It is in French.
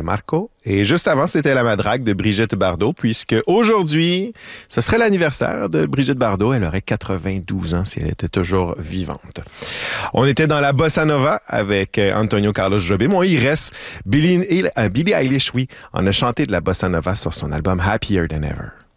Marco. Et juste avant, c'était La Madrague de Brigitte Bardot, puisque aujourd'hui, ce serait l'anniversaire de Brigitte Bardot. Elle aurait 92 ans si elle était toujours vivante. On était dans la bossa nova avec Antonio Carlos Jobim. Il reste Billie Eilish, oui, on a chanté de la bossa nova sur son album Happier Than Ever.